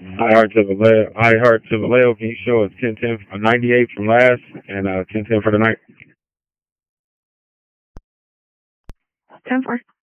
High Heart to Vallejo. Can you show us 1010 98 from last and 1010 for the night? 10-4.